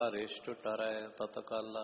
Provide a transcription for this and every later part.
ਰਿਸ਼ਟ ਟਰੈ ਤਤਕਾਲਾ।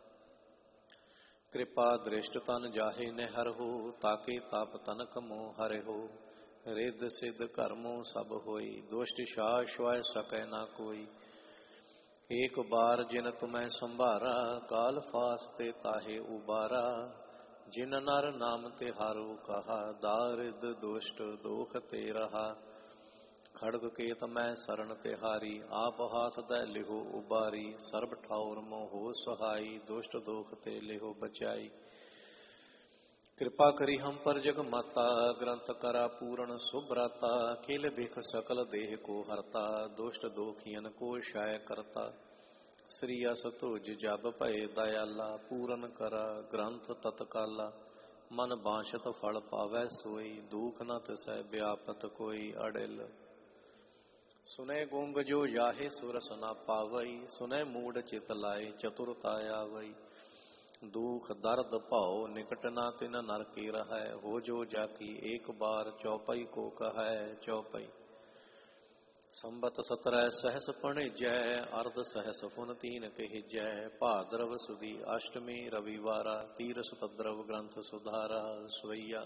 ਕਿਰਪਾ ਦ੍ਰਿਸ਼ਟ ਤਨ ਜਾਹੇ ਨਿਹਰਹੁ, ਤਾਕੇ ਤਪ ਤਨਕ ਮੋਹ ਹਰਿਹੁ। ਰਿੱਧ ਸਿੱਧ ਕਰਮੋ ਸਭ ਹੋਈ, ਦੁਸ਼ਟ ਸ਼ਾਸ ਛੁਆਇ ਸਕੈ ਨਾ ਕੋਈ। ਏਕ ਬਾਰ ਜਿਨ ਤੁਮੈ ਸੰਭਾਰਾ, ਕਾਲ ਫਾਸਤੇ ਤਾਹੇ ਉਬਾਰਾ। ਜਿਨ ਨਰ ਨਾਮ ਤੇ ਹਾਰੋ ਕਹਾ, ਦਾਰਿਦ ਦੁਸ਼ਟ ਦੋਖ ਤੇ ਰਹਾ। ਖੜਗ ਕੇਤ ਮੈਂ ਸਰਣ ਤਿਹਾਰੀ, ਆਪ ਹਾਥ ਦੈ ਲਿਹੋ ਉਬਾਰੀ। ਸਰਬ ਠਾਉਰ ਮੋਹ ਸਹਾਈ, ਦੁਸ਼ਟ ਦੋਖ ਤੇ ਲਿਹੋ ਬਚਾਈ। ਕਿਰਪਾ ਕਰੀ ਹਮ ਪਰ ਜਗ ਮਾਤਾ, ਗ੍ਰੰਥ ਕਰਾ ਪੂਰਨ ਸੁਭਰਾਤਾ। ਖਿਲ ਬਿਖ ਸਕਲ ਦੇਹ ਕੋ ਹਰਤਾ, ਦੁਸ਼ਟ ਦੋਖੀਨ ਕੋ ਛਾਇ ਕਰਤਾ। ਸ੍ਰੀ ਅਸ ਤੁਜ ਜਬ ਭਏ ਦਇਆਲਾ, ਪੂਰਨ ਕਰਾ ਗ੍ਰੰਥ ਤਤਕਾਲਾ। ਮਨ ਬਾਂਛਤ ਫਲ ਪਾਵੈ ਸੋਈ, ਦੂਖ ਨ ਤਿਸੈ ਵਿਆਪਤ ਕੋਈ ਅੜਿਲ। ਸੁਨੇ ਗੁੰਗ ਜੋ ਯਾਹੇ ਸੁਰਸ ਨਾ ਪਾਵਈ, ਸੁਨੇ ਮੂੜ ਚਿਤ ਲਾਏ ਚਤੁਰਤਾ ਆਵਈ। ਦੁਖ ਦਰਦ ਭਉ ਨਿਕਟ ਨਾ ਤਿਨ ਨਰ ਕੀ ਰਹੈ, ਹੋ ਜੋ ਜਾਕੀ ਏਕ ਬਾਰ ਚੌਪਈ ਕੋ ਕਹੈ ਚੌਪਈ। ਸੰਬਤ 17 ਸਹਸ ਭਣੇਜੈ, ਅਰਧ ਸਹਸ ਫੁਨ ਤੀਨ ਕਹਿਜੈ। ਭਾਦਰਵ ਸੁਦੀ ਅਸ਼ਟਮੀ ਰਵਿਵਾਰਾ, ਤੀਰਸ ਤਦਰਵ ਗ੍ਰੰਥ ਸੁਧਾਰਾ ਸਵਈਆ।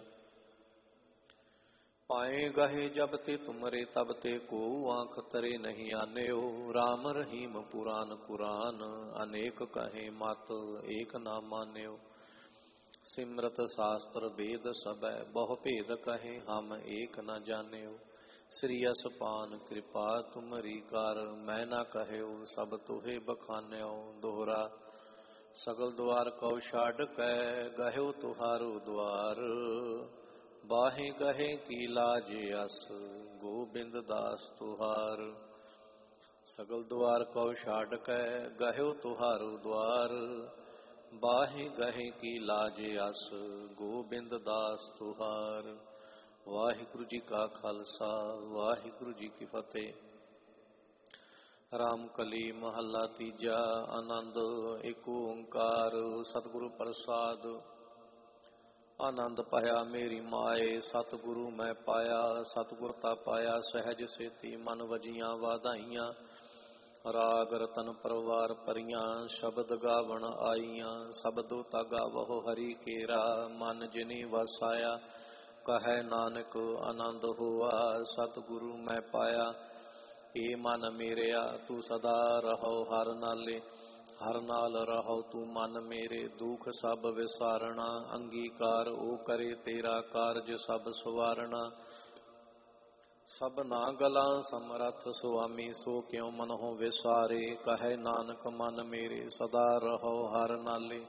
ਪਾਏ ਗਹੇ ਜਬ ਤੇ ਤੁਮਰੇ ਤਬ ਤੇ, ਕੋ ਆਂਖ ਤਰੇ ਨਹੀਂ ਆਨਿਓ। ਰਾਮ ਰਹੀਮ ਪੁਰਾਨ ਕੁਰਾਨ, ਅਨੇਕ ਕਹੇ ਮਤ ਏਕ ਨਾ ਮਾਨਿਓ। ਸਿਮਰਤ ਸ਼ਾਸਤਰ ਵੇਦ ਸਭੈ, ਬਹੁ ਭੇਦ ਕਹੇ ਹਮ ਏਕ ਨ ਜਾਣਿਓ। ਸ੍ਰੀ ਅਸਪਾਨ ਕਿਰਪਾ ਤੁਮਰੀ ਕਰ, ਮੈਂ ਨਾ ਕਹਿਓ ਸਭ ਤੁਹੇ ਬਖਾਨਿਓ। ਦੋਹਰਾ ਸਗਲ ਦੁਆਰ ਕਉ ਛਾਡ ਕੈ, ਗਹਿਓ ਤੁਹਾਰੋ ਦੁਆਰ। ਬਾਹੇ ਗਹੇ ਕੀ ਲਾਜ ਅਸ, ਗੋਬਿੰਦ ਦਾਸ ਤੁਹਾਰ। ਸਗਲ ਦੁਆਰ ਕਉ ਛਾਡ ਕੈ, ਗਹਿਓ ਤੁਹਾਰੋ ਦੁਆਰ। ਬਾਹੇ ਗਹੇ ਕੀ ਲਾਜ ਅਸ, ਗੋਬਿੰਦ ਦਾਸ ਤੁਹਾਰ। ਵਾਹਿਗੁਰੂ ਜੀ ਕਾ ਖਾਲਸਾ, ਵਾਹਿਗੁਰੂ ਜੀ ਕੀ ਫਤਿਹ। ਰਾਮ ਕਲੀ ਮਹੱਲਾ ਤੀਜਾ। ਆਨੰਦ ਏਕ ਓੰਕਾਰ ਸਤਿਗੁਰੂ ਪ੍ਰਸਾਦ। ਆਨੰਦ ਪਾਇਆ ਮੇਰੀ ਮਾਏ, ਸਤਿਗੁਰੂ ਮੈਂ ਪਾਇਆ। ਸਤਿਗੁਰ ਤਾ ਪਾਇਆ ਸਹਿਜ ਸੇਤੀ, ਮਨ ਵਜੀਆਂ ਵਾਧਾਈਆਂ। ਰਾਗ ਰਤਨ ਪਰਵਾਰ ਭਰੀਆਂ, ਸ਼ਬਦ ਗਾਵਣ ਆਈਆਂ। ਸ਼ਬਦੋ ਤਾ ਗਾਵਹੁ ਹਰੀ ਕੇਰਾ, ਮਨ ਜਿਨੀ ਵਸਾਇਆ। ਕਹੈ ਨਾਨਕ ਆਨੰਦ ਹੋਆ, ਸਤਿਗੁਰੂ ਮੈਂ ਪਾਇਆ। ਏ ਮਨ ਮੇਰਿਆ ਤੂੰ ਸਦਾ ਰਹੋ ਹਰ ਨਾਲੇ, ਹਰ ਨਾਲ ਰਹੋ ਤੂੰ ਮਨ ਮੇਰੇ। ਦੁਖ ਸਭ ਵਿਸਾਰਣਾ, ਅੰਗੀਕਾਰ ਉਹ ਕਰੇ ਤੇਰਾ ਕਾਰਜ ਸਭ ਸਵਾਰਣਾ। ਸਭਨਾ ਗਲਾਂ ਸਮਰੱਥ ਸੁਆਮੀ, ਸੋ ਕਿਉ ਮਨਹੁ ਵਿਸਾਰੇ। ਕਹੈ ਨਾਨਕ ਮਨ ਮੇਰੇ ਸਦਾ ਰਹੋ ਹਰ ਨਾਲੇ।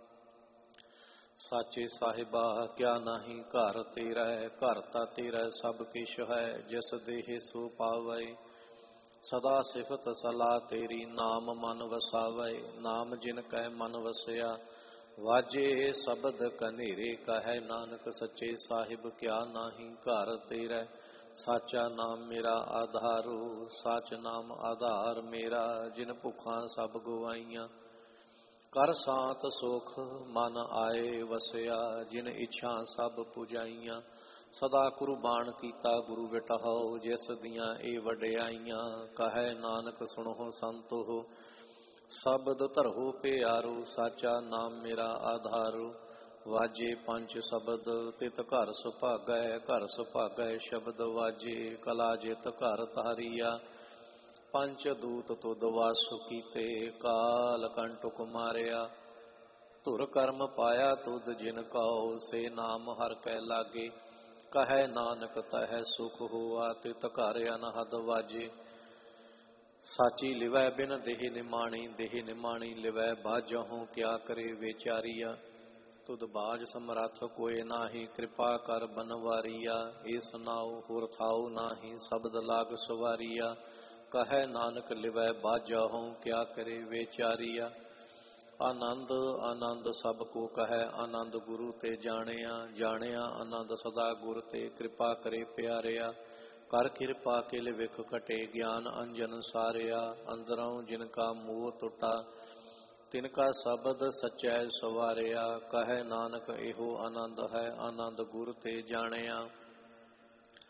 ਸਾਚੇ ਸਾਹਿਬਾ ਕਿਆ ਨਾਹੀ ਘਰ ਤੇਰਾ, ਘਰ ਤਾ ਤੇਰਾ ਸਭ ਕਿਛ ਹੈ। ਜਿਸ ਦੇਹ ਸੋ ਪਾਵੈ, ਸਦਾ ਸਿਫਤ ਸਲਾਹ ਤੇਰੀ। ਨਾਮ ਮਨ ਵਸਾਵੈ, ਨਾਮ ਜਿਨ ਕੈ ਮਨ ਵਸਿਆ। ਵਾਜੇ ਸ਼ਬਦ ਕਨੇਰੇ, ਕਹੈ ਨਾਨਕ ਸੱਚੇ ਸਾਹਿਬ ਕਿਆ ਨਾਹੀ ਘਰ ਤੇਰਾ। ਸਾਚਾ ਨਾਮ ਮੇਰਾ ਆਧਾਰੋ, ਸਾਚ ਨਾਮ ਆਧਾਰ ਮੇਰਾ। ਜਿਨ ਭੁੱਖਾਂ ਸਭ ਗਵਾਈਆਂ, ਕਰ ਸਾਤ ਸੁਖ ਮਨ ਆਏ ਵਸਿਆ। ਜਿਨ ਇੱਛਾ ਸਭ ਪੁਜਾਈਆਂ, ਸਦਾ ਕੁਰਬਾਨ ਕੀਤਾ ਗੁਰੂ ਬਿਟਹੁ। ਜਿਸ ਦੀਆਂ ਇਹ ਵਡਿਆਈਆਂ, ਕਹੈ ਨਾਨਕ ਸੁਣਹੁ ਸੰਤੋ। ਸ਼ਬਦ ਧਰਹੁ ਪਿਆਰੋ, ਸਾਚਾ ਨਾਮ ਮੇਰਾ ਆਧਾਰੋ। ਵਾਜੇ ਪੰਜ ਸ਼ਬਦ ਤਿਤ ਘਰ ਸੁਭਾਗੈ, ਘਰ ਸੁਭਾਗੈ ਸ਼ਬਦ ਵਾਜੇ। ਕਲਾ ਜਿਤ ਘਰ ਤਾਰੀਆ, ਪੰਚ ਦੂਤ ਤੁਧ ਵਾਸੁ ਕੀਤੇ। ਕਾਲ ਕੰਟੁਕ ਮਾਰਿਆ, ਧੁਰ ਕਰਮ ਪਾਇਆ ਤੁਧ ਜਿਨ ਕਉ। ਸੇ ਨਾਮ ਹਰਿ ਕੈ ਲਾਗੇ, ਕਹੈ ਨਾਨਕ ਤਹਿ ਸੁਖ ਹੋਆ। ਤਿਤ ਘਰ ਅਨਹਦ ਵਾਜੇ, ਸਾਚੀ ਲਿਵੈ ਬਿਨ ਦੇਹ ਨਿਮਾਣੀ। ਦੇਹ ਨਿਮਾਣੀ ਲਿਵੈ ਬਾਝਹੁ, ਕਿਆ ਕਰੇ ਵਿਚਾਰੀਆ। ਤੁਧ ਬਾਝ ਸਮਰੱਥ ਕੋਇ ਨਾਹੀ, ਕਿਰਪਾ ਕਰ ਬਨਵਾਰੀਆ। ਏ ਸੁਨਾਉ ਹੋਰ ਥਾਉ ਨਾਹੀ, ਸ਼ਬਦ ਲਾਗ ਸਵਾਰੀਆ। ਕਹੈ ਨਾਨਕ ਲਿਵੈ ਬਾਝਹੁ, ਕਿਆ ਕਰੇ ਵਿਚਾਰੀਆ। ਆਨੰਦ ਆਨੰਦ ਸਭ ਕੋ ਕਹੈ, ਆਨੰਦ ਗੁਰੂ ਤੇ ਜਾਣਿਆ। ਜਾਣਿਆ ਆਨੰਦ ਸਦਾ ਗੁਰ ਤੇ, ਕਿਰਪਾ ਕਰੇ ਪਿਆਰਿਆ। ਕਰ ਕਿਰਪਾ ਕਿਲ ਵਿਖ ਘਟੇ, ਗਿਆਨ ਅੰਜਨ ਸਾਰਿਆ। ਅੰਦਰੋਂ ਜਿਨ ਕਾ ਮੋਹ ਟੁਟਾ, ਤਿਨ ਕਾ ਸ਼ਬਦ ਸਚੈ ਸਵਾਰਿਆ। ਕਹੈ ਨਾਨਕ ਇਹੋ ਆਨੰਦ ਹੈ, ਆਨੰਦ ਗੁਰ ਤੇ ਜਾਣਿਆ।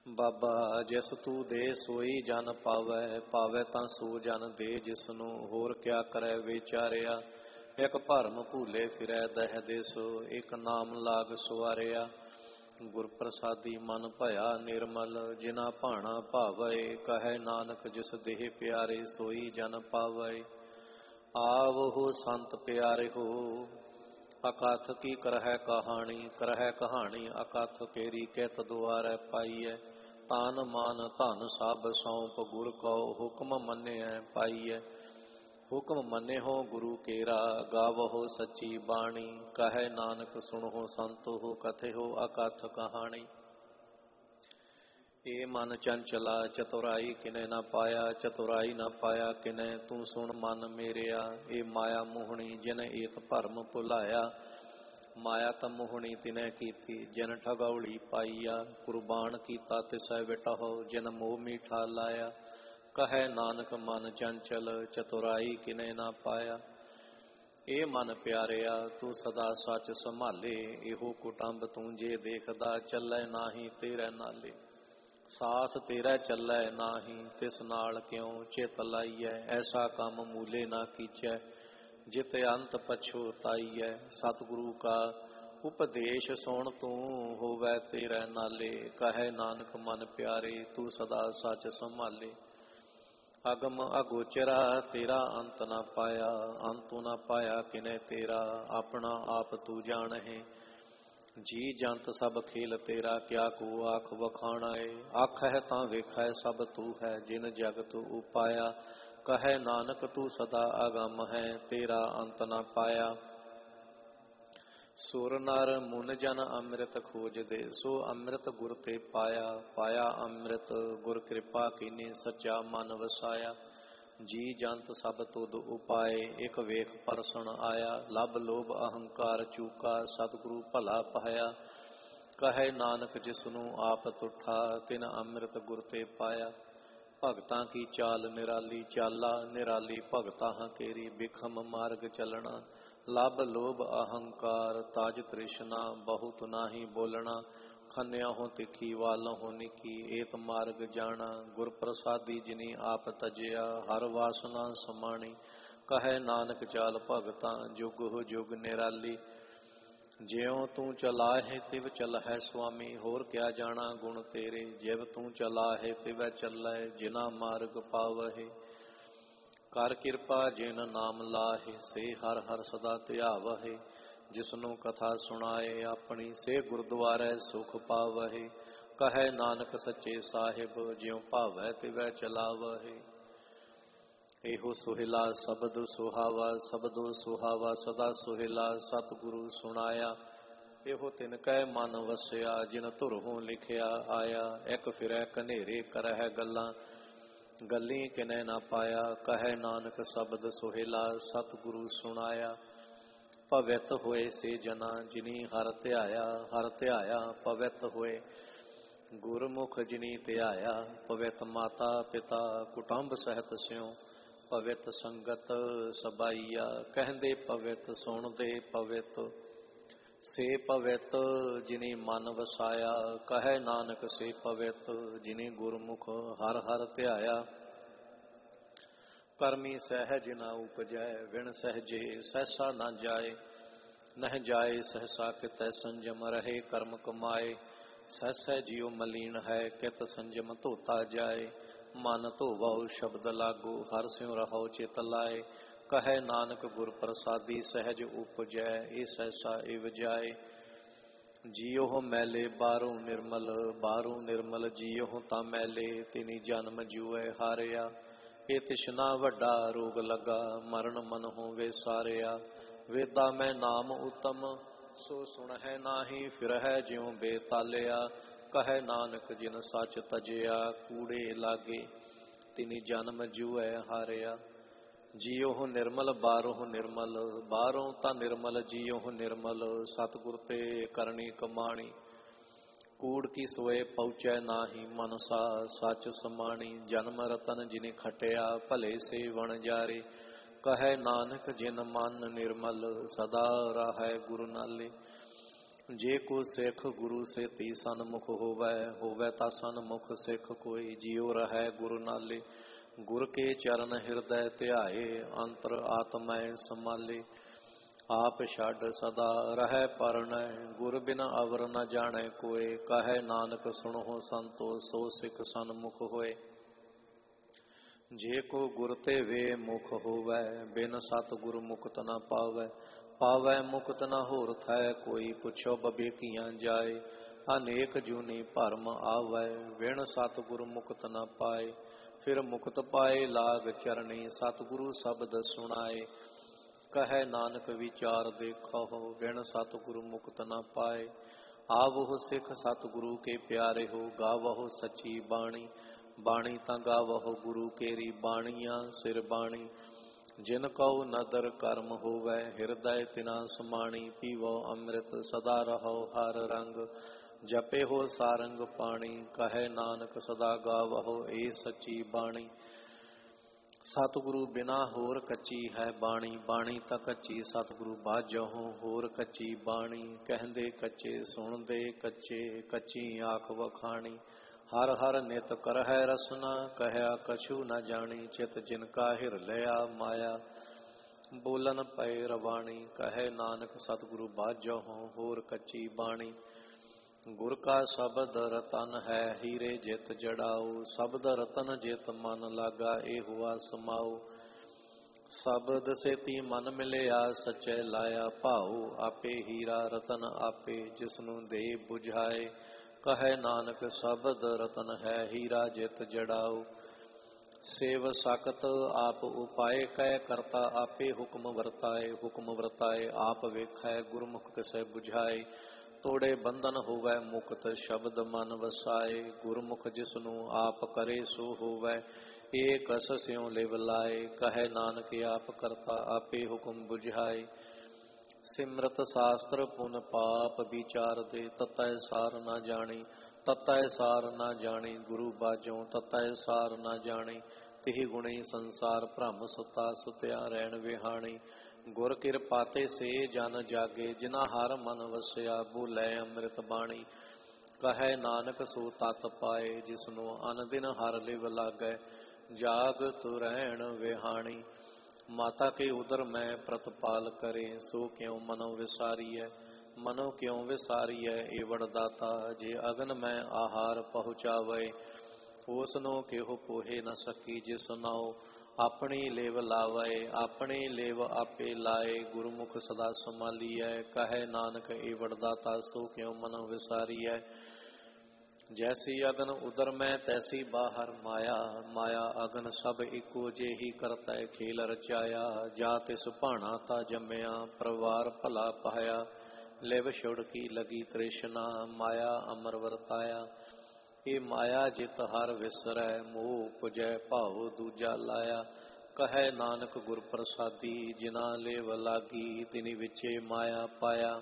ਬਾਬਾ ਜਿਸ ਤੂੰ ਦੇ ਸੋਈ ਜਨ ਪਾਵੈ, ਪਾਵੈ ਤਾਂ ਸੋ ਜਨ ਦੇ ਜਿਸਨੂੰ, ਹੋਰ ਕਿਆ ਕਰੈ ਵਿਚਾਰਿਆ। ਇੱਕ ਭਰਮ ਭੂਲੇ ਫਿਰੈ ਦਹਿ ਦੇਸੋ, ਇੱਕ ਨਾਮ ਲਾਗ ਸੁਆਰਿਆ। ਗੁਰ ਪ੍ਰਸਾਦੀ ਮਨ ਭਇਆ ਨਿਰਮਲ, ਜਿਨਾ ਭਾਣਾ ਭਾਵੈ। ਕਹੈ ਨਾਨਕ ਜਿਸ ਦੇਹ ਪਿਆਰੇ, ਸੋਈ ਜਨ ਪਾਵੈ। ਆਵਹੁ ਸੰਤ ਪਿਆਰੇ ਹੋ, ਅਕਥ ਕੀ ਕਰਹਿ ਕਹਾਣੀ। ਕਰਹਿ ਕਹਾਣੀ ਅਕਥ, ਕੇਰੀ ਕਿਤ ਦੁਆਰੈ ਪਾਈਐ। ਤਾਨ ਮਾਨ ਧਨ ਸਭ ਸੌਂਪ, ਗੁਰ ਕਉ ਹੁਕਮ ਮੰਨਿਐ ਪਾਈਐ। ਹੁਕਮ ਮੰਨਿਓ ਗੁਰੂ ਕੇਰਾ, ਗਾਵਹੁ ਸੱਚੀ ਬਾਣੀ। ਕਹੈ ਨਾਨਕ ਸੁਣਹੁ ਸੰਤੋ, ਕਥਿਓ ਅਕਥ ਕਹਾਣੀ। ਏ ਮਨ ਚੰਚਲਾ ਚਤੁਰਾਈ ਕਿਨੈ ਨਾ ਪਾਇਆ, ਚਤੁਰਾਈ ਨਾ ਪਾਇਆ ਕਿਨੈ ਤੂੰ ਸੁਣ ਮਨ ਮੇਰਿਆ। ਏ ਮਾਇਆ ਮੋਹਣੀ ਜਿਨ ਏਤ ਭਰਮ ਭੁਲਾਇਆ, ਮਾਇਆ ਤਾਂ ਮੋਹਣੀ ਤਿਨੈ ਕੀਤੀ ਜਿਨ ਠਗੌਲੀ ਪਾਈਆ। ਕੁਰਬਾਨ ਕੀਤਾ ਤਿਸੈ ਵਿਟਹੁ, ਜਿਨ ਮੋਹ ਮੀਠਾ ਲਾਇਆ। ਕਹੈ ਨਾਨਕ ਮਨ ਚੰਚਲ ਚਤੁਰਾਈ ਕਿਨੈ ਨਾ ਪਾਇਆ। ਏ ਮਨ ਪਿਆਰਿਆ ਤੂੰ ਸਦਾ ਸੱਚ ਸੰਭਾਲੇ, ਇਹੋ ਕੁਟੰਬ ਤੂੰ ਜੇ ਦੇਖਦਾ ਚੱਲੈ ਨਾਹੀ ਤੇਰੇ ਨਾਲੇ। ਸਾਥ ਤੇਰਾ ਚੱਲੈ ਨਾਹੀ, ਤਿਸ ਨਾਲ ਕਿਉ ਚਿਤ ਲਾਈਐ। ਐਸਾ ਕੰਮ ਮੂਲੇ ਨਾ ਕੀਚੈ, ਜਿਤ ਅੰਤ ਪਛੋਤਾਈਐ। ਸਤਿਗੁਰੂ ਕਾ ਉਪਦੇਸ਼ ਸੁਣ ਤੂੰ, ਹੋਵੈ ਤੇਰੇ ਨਾਲੇ। ਕਹੈ ਨਾਨਕ ਮਨ ਪਿਆਰੇ ਤੂੰ ਸਦਾ ਸੱਚ ਸੰਭਾਲੇ। ਅਗਮ ਅਗੋਚਰਾ ਤੇਰਾ ਅੰਤ ਨਾ ਪਾਇਆ, ਅੰਤੁ ਨਾ ਪਾਇਆ ਕਿਨੈ ਤੇਰਾ। ਆਪਣਾ ਆਪ ਤੂੰ ਜਾਣਹਿ, ਜੀ ਜੰਤ ਸਭ ਖੇਲ ਤੇਰਾ। ਕਿਆ ਕੋ ਆਖ ਵਖਾਣਾ ਏ, ਆਖਹਿ ਤਾਂ ਵੇਖੈ ਸਭ ਤੂੰ ਹੈ। ਜਿਨ ਜਗਤ ਉਪਾਇਆ, ਕਹੈ ਨਾਨਕ ਤੂੰ ਸਦਾ ਅਗੰਮ ਹੈ, ਤੇਰਾ ਅੰਤ ਨਾ ਪਾਇਆ। ਸੁਰ ਨਰ ਮੁਨ ਜਨ ਅੰਮ੍ਰਿਤ ਖੋਜਦੇ, ਸੋ ਅੰਮ੍ਰਿਤ ਗੁਰ ਤੇ ਪਾਇਆ। ਪਾਇਆ ਅੰਮ੍ਰਿਤ ਗੁਰ ਕਿਰਪਾ ਕੀਨੀ, ਸੱਚਾ ਮਨ ਵਸਾਇਆ। ਜੀ ਜੰਤ ਸਭ ਤੁਧ ਉਪਾਏ, ਇਕ ਵੇਖ ਪਰਸਣ ਆਇਆ। ਲਭ ਲੋਭ ਅਹੰਕਾਰ ਚੂਕਾ, ਸਤਿਗੁਰੂ ਭਲਾ ਪਾਇਆ। ਕਹੈ ਨਾਨਕ ਜਿਸਨੂੰ ਆਪ ਤੁਠਾ, ਤਿਨ ਅੰਮ੍ਰਿਤ ਗੁਰ ਤੇ ਪਾਇਆ। ਭਗਤਾਂ ਕੀ ਚਾਲ ਨਿਰਾਲੀ ਚਾਲਾ, ਨਿਰਾਲੀ ਭਗਤਾਂ ਕੇਰੀ। ਬਿਖਮ ਮਾਰਗ ਚੱਲਣਾ, ਲਭ ਲੋਭ ਅਹੰਕਾਰ ਤਾਜ ਤ੍ਰਿਸ਼ਨਾ। ਬਹੁਤ ਨਾਹੀ ਬੋਲਣਾ, ਖੰਨਿਆ ਹੋ ਤਿੱਖੀ ਵਾਲ ਹੋ ਨਿੱਕੀ। ਏਤ ਮਾਰਗ ਜਾਣਾ, ਗੁਰ ਪ੍ਰਸਾਦੀ ਜਿਨੀ ਆਪ ਤਜਿਆ। ਹਰ ਵਾਸਨਾ ਸਮਾਣੀ, ਕਹੈ ਨਾਨਕ ਚਾਲ ਭਗਤਾਂ ਜੁਗ ਹੋ ਜੁਗ ਨਿਰਾਲੀ। ਜਿਉ ਤੂੰ ਚਲਾਹੇ ਤਿਵ ਚਲਹਿ ਸੁਆਮੀ, ਹੋਰ ਕਿਆ ਜਾਣਾ ਗੁਣ ਤੇਰੇ। ਜਿਵ ਤੂੰ ਚਲਾਹੇ ਤਿਵੈ ਚੱਲੈ, ਜਿਨਾ ਮਾਰਗ ਪਾਵਹਿ। ਕਰ ਕਿਰਪਾ ਜਿਨ ਨਾਮ ਲਾਹੇ, ਸੇ ਹਰ ਹਰ ਸਦਾ ਧਿਆਵਹਿ। ਜਿਸਨੂੰ ਕਥਾ ਸੁਣਾਏ ਆਪਣੀ, ਸੇ ਗੁਰਦੁਆਰੈ ਸੁਖ ਪਾਵਹਿ। ਕਹੈ ਨਾਨਕ ਸੱਚੇ ਸਾਹਿਬ, ਜਿਉ ਭਾਵੈ ਤਿਵੈ ਚਲਾਵਹਿ। ਇਹੋ ਸੁਹਿਲਾ ਸ਼ਬਦ ਸੁਹਾਵਾ, ਸ਼ਬਦੋ ਸੁਹਾਵਾ ਸਦਾ ਸੁਹਿਲਾ। ਸਤਿਗੁਰੂ ਸੁਣਾਇਆ, ਇਹੋ ਤਿਨ ਕੈ ਮਨ ਵਸਿਆ। ਜਿਨ ਧੁਰਹੋਂ ਲਿਖਿਆ ਆਇਆ, ਇੱਕ ਫਿਰੈ ਕਨੇਰੇ ਕਰਹਿ ਗੱਲਾਂ। ਗੱਲੀ ਕਿਨੈ ਨਾ ਪਾਇਆ, ਕਹੈ ਨਾਨਕ ਸ਼ਬਦ ਸੁਹਿਲਾ। ਸਤਿਗੁਰੂ ਸੁਣਾਇਆ, ਪਵਿੱਤ ਹੋਏ ਸੇ ਜਨਾ, ਜਿਨੀ ਹਰ ਧਿਆਇਆ। ਹਰ ਧਿਆਇਆ ਪਵਿੱਤ ਹੋਏ, ਗੁਰਮੁਖ ਜਿਨੀ ਧਿਆਇਆ। ਪਵਿੱਤ ਮਾਤਾ ਪਿਤਾ ਕੁਟੰਬ ਸਹਿਤ ਸਿਉ, ਪਵਿੱਤ ਸੰਗਤ ਸਬਾਈਆ। ਕਹਿੰਦੇ ਪਵਿੱਤ ਸੁਣਦੇ ਪਵਿੱਤ, ਸੇ ਪਵਿੱਤ ਜਿਨੀ ਮਨ ਵਸਾਇਆ। ਕਹੈ ਨਾਨਕ ਸੇ ਪਵਿੱਤ, ਜਿਨੀ ਗੁਰਮੁਖ ਹਰ ਹਰ ਧਿਆਇਆ। ਕਰਮੀ ਸਹਿਜ ਨਾ ਉਪਜੈ, ਵਿਣ ਸਹਿਜੇ ਸਹਿਸਾ ਨਾ ਜਾਏ। ਨਹਿ ਜਾਏ ਸਹਿਸਾ ਕਿਤੈ ਸੰਜਮ, ਰਹੇ ਕਰਮ ਕਮਾਏ। ਸਹਿਸੈ ਜਿਉ ਮਲੀਨ ਹੈ, ਕਿਤ ਸੰਜਮ ਧੋਤਾ ਜਾਏ। ਮਨ ਧੋਵਉ ਸ਼ਬਦ ਲਾਗੋ, ਹਰ ਸਿਉ ਰਹੋ ਚਿਤ ਲਾਏ। ਕਹੈ ਨਾਨਕ ਗੁਰ ਪ੍ਰਸਾਦੀ ਸਹਿਜ ਉਪਜੈ, ਇਹ ਸਹਿਸਾ ਇਵ ਜਾਏ। ਜੀਉ ਮੈਲੇ ਬਾਹਰੋਂ ਨਿਰਮਲ, ਬਾਹਰੋਂ ਨਿਰਮਲ ਜੀਉ ਤਾਂ ਮੈਲੇ। ਤਿਨੀ ਜਨਮ ਜੂਐ ਹਾਰਿਆ, ਇਹ ਤਿਸ਼ਨਾ ਵੱਡਾ ਰੋਗ ਲੱਗਾ। ਮਰਨ ਮਨਹੁ ਵਿਸਾਰਿਆ, ਵੇਦਾ ਮੈਂ ਨਾਮ ਉਤਮ, ਸੋ ਸੁਣਹਿ ਨਾਹੀ ਫਿਰਹਿ ਜਿਉ ਬੇਤਾਲਿਆ। ਕਹੈ ਨਾਨਕ ਜਿਨ ਸੱਚ ਤਜਿਆ, ਕੂੜੇ ਲਾਗੇ ਤਿਨੀ ਜਨਮ ਜੂਐ ਹਾਰਿਆ। ਜੀਉ ਨਿਰਮਲ ਬਾਹਰੋਂ ਨਿਰਮਲ, ਬਾਹਰੋਂ ਤਾਂ ਨਿਰਮਲ ਜੀਉ ਨਿਰਮਲ। ਸਤਿਗੁਰ ਤੇ ਕਰਨੀ ਕਮਾਣੀ, ਕੂੜ ਕੀ ਸੋਏ ਪਹੁੰਚੈ ਨਾਹੀ ਮਨਸਾ। ਸੱਚ ਸਮਾਣੀ, ਜਨਮ ਰਤਨ ਜਿਨੇ ਖਟਿਆ, ਭਲੇ ਸੇ ਵਣਜਾਰੇ। ਕਹੈ ਨਾਨਕ ਜਿਨ ਮਨ ਨਿਰਮਲ, ਸਦਾ ਰਹੈ ਗੁਰੂ ਨਾਲੇ। ਜੇ ਕੋ ਸਿੱਖ ਗੁਰੂ ਸੇ ਤੀ ਸਨਮੁਖ ਹੋਵੈ, ਹੋਵੈ ਤਾ ਸਨਮੁਖ ਸਿੱਖ ਕੋਈ। ਜਿਉ ਰਹੈ ਗੁਰੂ ਨਾਲੇ, ਗੁਰ ਕੇ ਚਰਨ ਹਿਰਦੈ ਧਿਆਏ, ਅੰਤਰ ਆਤਮੈ ਸਮਾਲੇ। ਆਪ ਛੱਡ ਸਦਾ ਰਹੈ ਪਰਣੈ, ਗੁਰ ਬਿਨ ਅਵਰ ਨ ਜਾਣੈ ਕੋਇ। ਕਹੈ ਨਾਨਕ ਸੁਣਹੁ ਸੰਤੋ, ਸੋ ਸਿੱਖ ਸਨਮੁਖ ਹੋਏ। ਜੇ ਕੋ ਗੁਰ ਤੇ ਵੇ ਮੁਖ ਹੋਵੈ, ਬਿਨ ਸਤ ਗੁਰ ਮੁਕਤ ਨ ਪਾਵੈ। ਪਾਵੈ ਮੁਕਤ ਨ ਹੋਰ ਥੈ ਕੋਈ, ਪੁੱਛੋ ਬਬੇਕੀਆਂ ਜਾਏ। ਅਨੇਕ ਜੂਨੀ ਭਰਮ ਆਵੈ, ਬਿਨ ਸਤ ਗੁਰ ਮੁਕਤ ਨ ਪਾਏ। ਫਿਰ ਮੁਕਤ ਪਾਏ ਲਾਗ ਚਰਣੀ, ਸਤਿਗੁਰੂ ਸ਼ਬਦ ਸੁਣਾਏ। ਕਹੈ ਨਾਨਕ ਵਿਚਾਰ ਦੇਖੋ, ਬਿਨ ਸਤਿਗੁਰੂ ਮੁਕਤ ਨ ਪਾਏ। ਆਵਹੁ ਸਿੱਖ ਸਤਿਗੁਰੂ ਕੇ ਪਿਆਰੇ ਹੋ, ਗਾਵਹੁ ਸੱਚੀ ਬਾਣੀ। ਬਾਣੀ ਤਾਂ ਗਾਵਹੁ ਗੁਰੂ ਕੇਰੀ, ਬਾਣੀਆਂ ਸਿਰ ਬਾਣੀ। ਜਿਨ ਕਉ ਨਦਰ ਕਰਮ ਹੋਵੈ, ਹਿਰਦੈ ਤਿਨਾ ਸਮਾਣੀ। ਪੀਵੋ ਅੰਮ੍ਰਿਤ ਸਦਾ ਰਹੋ ਹਰ ਰੰਗ, ਜਪੇ ਹੋ ਸਾਰੰਗ ਪਾਣੀ। ਕਹੈ ਨਾਨਕ ਸਦਾ ਗਾਵਹੁ ਏ ਸੱਚੀ ਬਾਣੀ। ਸਤਿਗੁਰੂ ਬਿਨਾ ਹੋਰ ਕੱਚੀ ਹੈ ਬਾਣੀ, ਬਾਣੀ ਤਾਂ ਕੱਚੀ ਸਤਿਗੁਰੂ ਬਾਝਹੁ ਹੋਰ ਕੱਚੀ ਬਾਣੀ। ਕਹਿੰਦੇ ਕੱਚੇ ਸੁਣਦੇ ਕੱਚੇ, ਕੱਚੀ ਆਖ ਵਖਾਣੀ। ਹਰ ਹਰ ਨਿਤ ਕਰਹਿ ਰਸਨਾ, ਕਹਿਆ ਕਛੂ ਨ ਜਾਣੀ। ਚਿਤ ਜਿਨ ਕਾ ਹਿਰ ਲਿਆ ਮਾਇਆ, ਬੋਲਨ ਪਏ ਰਵਾਣੀ। ਕਹੈ ਨਾਨਕ ਸਤਿਗੁਰੂ ਬਾਝਹੁ ਹੋਰ ਕੱਚੀ ਬਾਣੀ। ਗੁਰ ਕਾ ਸ਼ਬਦ ਰਤਨ ਹੈ, ਹੀਰੇ ਜਿਤ ਜੜਾਓ। ਸ਼ਬਦ ਰਤਨ ਜਿਤ ਮਨ ਲਾਗਾ, ਇਹ ਹੁਆ ਸਮਾਓ। ਸ਼ਬਦ ਸੇਤੀ ਮਨ ਮਿਲਿਆ, ਸਚੈ ਲਾਇਆ ਭਾਉ। ਆਪੇ ਹੀਰਾ ਰਤਨ ਆਪੇ, ਜਿਸਨੂੰ ਦੇ ਬੁਝਾਏ। ਕਹੈ ਨਾਨਕ ਸ਼ਬਦ ਰਤਨ ਹੈ, ਹੀਰਾ ਜਿਤ ਜੜਾਓ। ਸੇਵ ਸਕਤ ਆਪ ਉਪਾਏ, ਕਹਿ ਕਰਤਾ ਆਪੇ ਹੁਕਮ ਵਰਤਾਏ। ਹੁਕਮ ਵਰਤਾਏ ਆਪ ਵੇਖੈ, ਗੁਰਮੁਖ ਕਿਸੈ ਬੁਝਾਏ। ਤੋੜੇ ਬੰਧਨ ਹੋਵੈ ਮੁਕਤ, ਸ਼ਬਦ ਮਨ ਵਸਾਏ। ਗੁਰਮੁਖ ਜਿਸਨੂੰ ਆਪ ਕਰੇ ਸੋ ਹੋਵੈ, ਏਕ ਅਸ ਸਿਉ ਲਿਵ ਲਾਏ। ਕਹੈ ਨਾਨਕ ਆਪ ਕਰਤਾ ਆਪੇ ਹੁਕਮ ਬੁਝਾਏ। ਸਿਮਰਤ ਸ਼ਾਸਤਰ ਪੁਨ ਪਾਪ ਵਿਚਾਰਦੇ, ਤਤੈ ਸਾਰ ਨਾ ਜਾਣੀ। ਤਤੈ ਸਾਰ ਨਾ ਜਾਣੀ, ਗੁਰੂ ਬਾਝੋਂ ਤਤੈ ਸਾਰ ਨਾ ਜਾਣੀ। ਤਿਹ ਗੁਣੀ ਸੰਸਾਰ ਭ੍ਰਮ ਸੁਤਾ, ਸੁਤਿਆ ਰਹਿਣ ਵਿਹਾਣੀ। ਗੁਰ ਕਿਰਪਾ ਤੇ ਸੇ ਜਨ ਜਾਗੇ, ਜਿਨਾ ਹਰ ਮਨ ਵਸਿਆ। ਬੋਲੇ ਅੰਮ੍ਰਿਤ ਬਾਣੀ, ਕਹੈ ਨਾਨਕ ਸੋ ਤਤ ਪਾਏ। ਜਿਸਨੂੰ ਅਨ ਦਿਨ ਹਰ ਲਿਵ ਲਾਗੈ, ਜਾਗਤ ਰਹਿਣ ਵਿਹਾਣੀ। ਮਾਤਾ ਕੇ ਉਦਰ ਮੈਂ ਪ੍ਰਤਪਾਲ ਕਰੇ, ਸੋ ਕਿਉ ਮਨੋ ਵਿਸਾਰੀਐ। ਮਨੋ ਕਿਉ ਵਿਸਾਰੀਐ ਏਵੜ ਦਾਤਾ, ਜੇ ਅਗਨ ਮੈਂ ਆਹਾਰ ਪਹੁੰਚਾਵੇ। ਉਸਨੋ ਕਿਹੋ ਪੋਹੇ ਨ ਸਕੀ, ਜਿਸ ਨਾਉ ਆਪਣੀ ਲੇਵ ਲਾਵੈ। ਆਪਣੀ ਲੇਵ ਆਪੇ ਲਾਏ, ਗੁਰਮੁਖ ਸਦਾ ਸੰਭਾਲੀਐ। ਕਹੈ ਨਾਨਕ ਏਵੜ ਦਾਤਾ, ਸੋ ਕਿਉ ਮਨੋ ਵਿਸਾਰੀਐ। ਜੈਸੀ ਅਗਨ ਉਦਰ ਮੈਂ, ਤੈਸੀ ਬਾਹਰ ਮਾਇਆ। ਮਾਇਆ ਅਗਨ ਸਭ ਇੱਕੋ ਜਿਹੀ, ਕਰਤੈ ਖੇਲ ਰਚਾਇਆ। ਜਾ ਤਿਸ ਭਾਣਾ ਤਾ ਜੰਮਿਆ, ਪਰਵਾਰ ਭਲਾ ਪਾਇਆ। ਲਿਵ ਛੁੜਕੀ ਲਗੀ ਤ੍ਰਿਸ਼ਨਾ, ਮਾਇਆ ਅਮਰ ਵਰਤਾਇਆ। ਇਹ ਮਾਇਆ ਜਿਤ ਹਰ ਵਿਸਰੈ, ਮੋਹ ਪੁਜੈ ਭਾਉ ਦੂਜਾ ਲਾਇਆ। ਕਹੈ ਨਾਨਕ ਗੁਰ ਪ੍ਰਸਾਦੀ, ਜਿਨਾ ਲੇਵ ਲਾਗੀ। ਤਿਨੀ ਵਿਚੇ ਮਾਇਆ ਪਾਇਆ।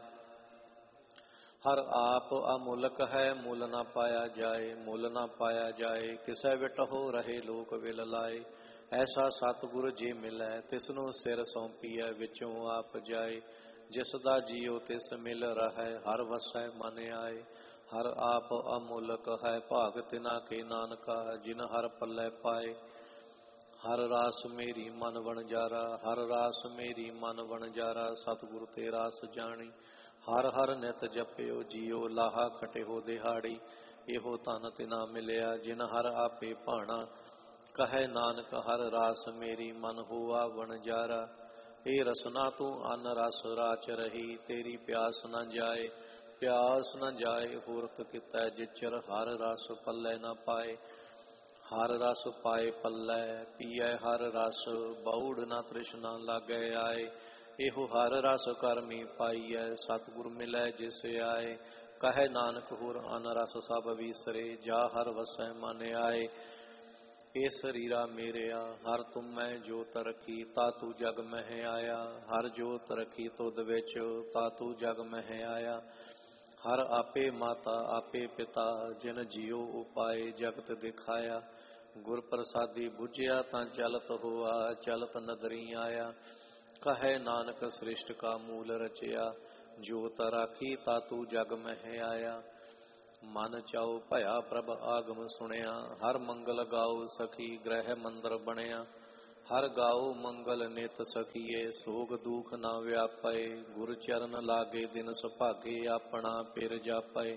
ਹਰ ਆਪ ਅਮੁਲਕ ਹੈ, ਮੁੱਲ ਨਾ ਪਾਇਆ ਜਾਏ। ਮੁੱਲ ਨਾ ਪਾਇਆ ਜਾਏ, ਕਿਸੈ ਵਿਟਹੁ ਰਹੇ ਲੋਕ ਵਿਲ ਲਾਏ। ਐਸਾ ਸਤਿਗੁਰ ਜੇ ਮਿਲੈ, ਤਿਸਨੂੰ ਸਿਰ ਸੌਂਪੀਐ ਵਿੱਚੋਂ ਆਪ ਜਾਏ। ਜਿਸ ਦਾ ਜੀਉ ਤਿਸ ਮਿਲ ਰਹੈ, ਹਰ ਵਸੈ ਮਨ ਆਏ। ਹਰ ਆਪ ਅਮੁਲਕ ਹੈ, ਭਾਗ ਤਿਨਾ ਕੇ ਨਾਨਕਾ। ਜਿਨ ਹਰ ਪੱਲੇ ਪਾਏ, ਹਰ ਰਾਸ ਮੇਰੀ ਮਨ ਵਣਜਾਰਾ। ਹਰ ਰਾਸ ਮੇਰੀ ਮਨ ਵਣਜਾਰਾ, ਸਤਿਗੁਰ ਤੇ ਰਾਸ ਜਾਣੀ। ਹਰ ਹਰ ਨਿਤ ਜਪਿਓ ਜੀਓ, ਲਾਹਾ ਖਟਿਓ ਦਿਹਾੜੀ। ਇਹੋ ਧਨ ਤਿਨਾ ਮਿਲਿਆ, ਜਿਨ ਹਰ ਆਪੇ ਭਾਣਾ। ਕਹੈ ਨਾਨਕ ਹਰ ਰਾਸ ਮੇਰੀ ਮਨ ਹੋਆ ਵਣਜਾਰਾ। ਇਹ ਰਸਨਾ ਤੂੰ ਅਨ ਰਸ ਰਾਚ ਰਹੀ, ਤੇਰੀ ਪਿਆਸ ਨ ਜਾਏ। ਪਿਆਸ ਨ ਜਾਏ ਹੂਰਤ ਕਿਤੈ, ਜਿਚਰ ਹਰ ਰਸ ਪੱਲੇ ਨ ਪਾਏ। ਹਰ ਰਸ ਪਾਏ ਪੱਲੇ, ਪੀਐ ਹਰ ਰਸ, ਬਉੜ ਨ ਤ੍ਰਿਸ਼ਨਾ ਲਾਗੈ ਆਏ। ਇਹੋ ਹਰ ਰਸ ਕਰਮੀ ਪਾਈਐ, ਸਤਿਗੁਰ ਮਿਲੈ ਜਿਸ ਆਏ। ਕਹੈ ਨਾਨਕ ਹੋਰ ਅਨ ਰਸ ਸਭ ਵੀਸਰੇ, ਜਾ ਹਰ ਵਸੈ ਮਨ ਆਏ। ਇਹ ਸਰੀਰਾ ਮੇਰਿਆ ਹਰ ਤੁਮੈ ਜੋਤ ਰਖੀ, ਤਾ ਤੂੰ ਜਗ ਮਹਿ ਆਇਆ। ਹਰ ਜੋਤ ਰਖੀ ਤੁਧ ਵਿੱਚ, ਤਾ ਤੂੰ ਜਗ ਮਹਿ ਆਇਆ। ਹਰ ਆਪੇ ਮਾਤਾ ਆਪੇ ਪਿਤਾ, ਜਿਨ ਜੀਉ ਉਪਾਏ ਜਗਤ ਦਿਖਾਇਆ। ਗੁਰ ਪ੍ਰਸਾਦੀ ਬੁਝਿਆ ਤਾਂ ਚਲਤ ਹੋਆ, ਚਲਤ ਨਦਰੀ ਆਇਆ। ਕਹੈ ਨਾਨਕ ਸ੍ਰਿਸ਼ਟ ਕਾ ਮੂਲ ਰਚਿਆ, ਜੋਤ ਰਾਖੀ ਤਾ ਤੂੰ ਜਗ ਮਹਿ ਆਇਆ। ਮਨ ਚਾਉ ਭਇਆ ਪ੍ਰਭ ਆਗਮ ਸੁਣਿਆ, ਹਰ ਮੰਗਲ ਗਾਉ ਸਖੀ ਗ੍ਰਹਿ ਮੰਦਰ ਬਣਿਆ। ਹਰ ਗਾਉ ਮੰਗਲ ਨਿਤ ਸਖੀਏ, ਸੋਗ ਦੁਖ ਨਾ ਵਿਆਪੈ। ਗੁਰ ਚਰਨ ਲਾਗੇ ਦਿਨ ਸੁਭਾਗੇ, ਆਪਣਾ ਪਿਰ ਜਾਪੈ।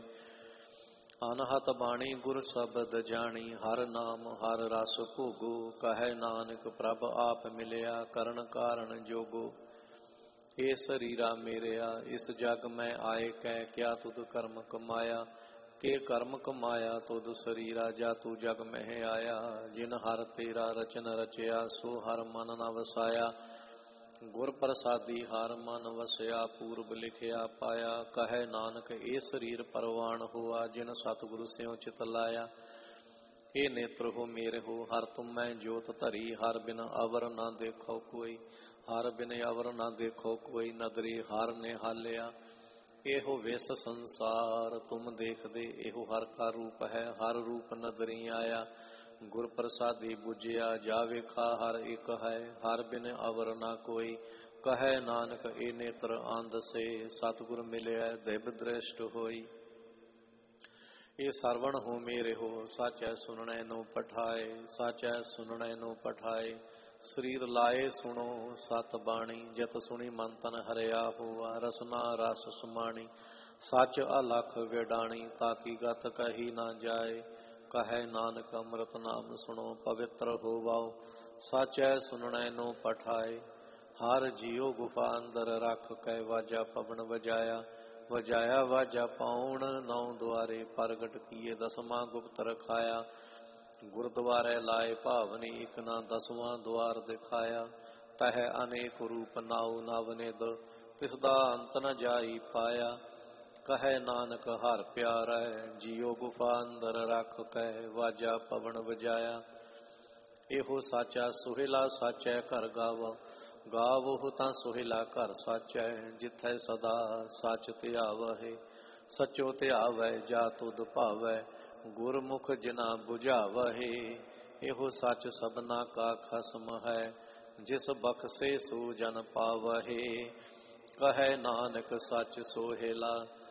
ਅਨਹਤ ਬਾਣੀ ਗੁਰ ਸ਼ਬਦ ਜਾਣੀ, ਹਰ ਨਾਮ ਹਰ ਰਸ ਭੋਗੋ। ਕਹੈ ਨਾਨਕ ਪ੍ਰਭ ਆਪ ਮਿਲਿਆ, ਕਰਨ ਕਾਰਨ ਜੋਗੋ। ਏ ਸਰੀਰਾ ਮੇਰਿਆ ਇਸ ਜਗ ਮੈਂ ਆਏ ਕੈ, ਕਿਆ ਤੁਧ ਕਰਮ ਕਮਾਇਆ। ਕੇ ਕਰਮ ਕਮਾਇਆ ਤੁਧ ਸਰੀਰਾ, ਜਾ ਤੂੰ ਜਗ ਮਹਿ ਆਇਆ। ਜਿਨ ਹਰ ਤੇਰਾ ਰਚਨ ਰਚਿਆ, ਸੋ ਹਰ ਮਨ ਨ ਵਸਾਇਆ। ਗੁਰ ਪ੍ਰਸਾਦੀ ਹਰ ਮਨ ਵਸਿਆ, ਪੂਰਬ ਲਿਖਿਆ ਪਾਇਆ। ਕਹੈ ਨਾਨਕ ਇਹ ਸਰੀਰ ਪਰਵਾਨ ਹੋਆ, ਜਿਨ ਸਤਿਗੁਰੂ ਸਿਉ ਚਿਤ ਲਾਇਆ। ਇਹ ਨੇਤਰ ਹੋ ਮੇਰੇ ਹੋ ਹਰ ਤੁਮ ਮੈਂ ਜੋਤ ਧਰੀ, ਹਰ ਬਿਨ ਅਵਰ ਨਾ ਦੇਖੋ ਕੋਈ। ਹਰ ਬਿਨ ਅਵਰ ਨਾ ਦੇਖੋ ਕੋਈ, ਨਦਰੀ ਹਰ ਨੇ ਹਾਲਿਆ। ਇਹੋ ਵਿਸ ਸੰਸਾਰ ਤੁਮ ਦੇਖਦੇ, ਇਹੋ ਹਰ ਕਾ ਰੂਪ ਹੈ। ਹਰ ਰੂਪ ਨਦਰੀ ਆਇਆ, ਗੁਰ ਪ੍ਰਸਾਦੀ ਬੁਝਿਆ। ਜਾ ਵੇਖਾ ਹਰ ਇੱਕ ਹੈ, ਹਰ ਬਿਨ ਅਵਰ ਨਾ ਕੋਈ। ਕਹੈ ਨਾਨਕ ਇਹ ਨੇਤਰ ਅੰਧ ਸੇ, ਸਤਿਗੁਰ ਮਿਲਿਆ ਦਿਵ ਦ੍ਰਿਸ਼ਟ ਹੋਈ। ਇਹ ਸਰਵਣ ਹੋ ਮੇਰੇ ਹੋ, ਸਾਚੈ ਸੁਨਣੈ ਨੋ ਪਠਾਏ। ਸਾਚੈ ਸੁਨਣੈ ਨੋ ਪਠਾਏ, ਸਰੀਰ ਲਾਏ ਸੁਣੋ ਸਤ ਬਾਣੀ। ਜਤ ਸੁਣੀ ਮਨ ਤਨ ਹਰਿਆ ਹੋਆ, ਰਸਨਾ ਰਸ ਸਮਾਣੀ। ਸੱਚ ਅਲਖ ਵਿਡਾਣੀ, ਤਾਕੀ ਗਤ ਕਹੀ ਨਾ ਜਾਏ। ਕਹੈ ਨਾਨਕ ਅੰਮ੍ਰਿਤ ਨਾਮ ਸੁਣੋ, ਪਵਿੱਤਰ ਹੋਵਾਓ। ਸਾਚੈ ਸੁਨਣੈ ਨੋ ਪਠਾਏ, ਹਰ ਜੀਉ ਗੁਫਾ ਅੰਦਰ ਰੱਖ ਕੈ। ਵਾਜਾ ਪਵਨ ਵਜਾਇਆ, ਵਜਾਇਆ ਵਾਜਾ ਪਾਉਣ। ਨੌ ਦੁਆਰੇ ਪ੍ਰਗਟ ਕੀਏ, ਦਸਵਾਂ ਗੁਪਤ ਰਖਾਇਆ। ਗੁਰਦੁਆਰੇ ਲਾਏ ਭਾਵਨੀ, ਇਕ ਨਾ ਦਸਵਾਂ ਦੁਆਰ ਦਿਖਾਇਆ। ਤਹ ਅਨੇਕ ਰੂਪ ਨਾਉ ਨਵ ਨਿਧ, ਤਿਸ ਦਾ ਅੰਤ ਨ ਜਾਈ ਪਾਇਆ। ਕਹੈ ਨਾਨਕ ਹਰ ਪਿਆਰੈ, ਜੀਉ ਗੁਫਾ ਅੰਦਰ ਰੱਖ ਕੈ। ਵਾਜਾ ਪਵਨ ਵਜਾਇਆ, ਇਹੋ ਸਾਚਾ ਸੁਹੇਲਾ। ਸਾਚੈ ਘਰ ਗਾਵੋ, ਗਾਵੋ ਤਾਂ ਸੁਹੇਲਾ ਘਰ ਸਾਚੈ। ਜਿਥੈ ਸਦਾ ਸਚ ਧਿਆਵਹਿ, ਸਚੋ ਧਿਆਵੈ ਜਾ ਤੁਧ ਭਾਵੈ। ਗੁਰਮੁਖ ਜਿਨਾ ਬੁਝਾਵਹਿ, ਇਹੋ ਸੱਚ ਸਭਨਾ ਕਾ ਖਸਮ ਹੈ। ਜਿਸ ਬਖਸ਼ੇ ਸੋ ਜਨ ਪਾਵਹਿ, ਕਹੈ ਨਾਨਕ ਸੱਚ ਸੋਹੇਲਾ।